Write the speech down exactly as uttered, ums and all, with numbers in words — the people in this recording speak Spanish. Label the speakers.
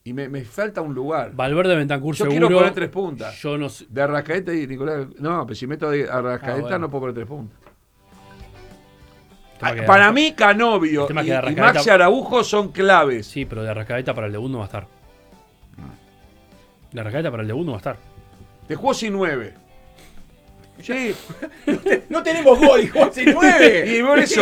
Speaker 1: Y me, me falta un lugar.
Speaker 2: Valverde, Bentancur,
Speaker 1: Yo
Speaker 2: seguro.
Speaker 1: quiero poner tres puntas.
Speaker 2: Yo no sé.
Speaker 1: De Arrascaeta y Nicolás. No, pero si meto de Arrascaeta
Speaker 2: Ah, bueno.
Speaker 1: no puedo poner tres puntas.
Speaker 2: El tema que de
Speaker 1: Para
Speaker 2: Arrasca-
Speaker 1: mí, Canovio
Speaker 2: el tema
Speaker 1: y,
Speaker 2: que de
Speaker 1: y
Speaker 2: Arrascaeta-
Speaker 1: Maxi Araujo son claves.
Speaker 2: Sí, pero de Arrascaeta para el debut no va a estar. De Arrascaeta para el debut no va a estar.
Speaker 1: Te jugó sin nueve. Sí.
Speaker 3: No tenemos gol, hijo, sin nueve.
Speaker 1: Y por eso,